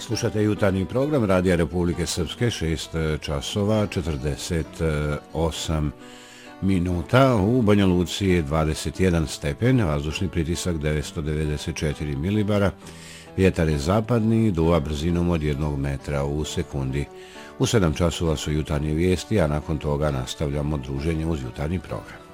Slušate jutarnji program Radija Republike Srpske, 6 časova 48 minuta. U Banja Luci je 21 stepen, vazdušni pritisak 994 milibara, vjetar je zapadni, duva brzinom od 1 metra u sekundi. U 7 časova su jutarnje vijesti, a nakon toga nastavljamo druženje uz jutarnji program.